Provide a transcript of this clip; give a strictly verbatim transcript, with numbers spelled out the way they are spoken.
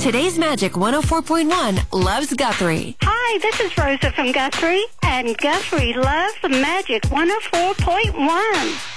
Today's Magic one oh four point one loves Guthrie. Hi, this is Rosa from Guthrie, and Guthrie loves the Magic one oh four point one.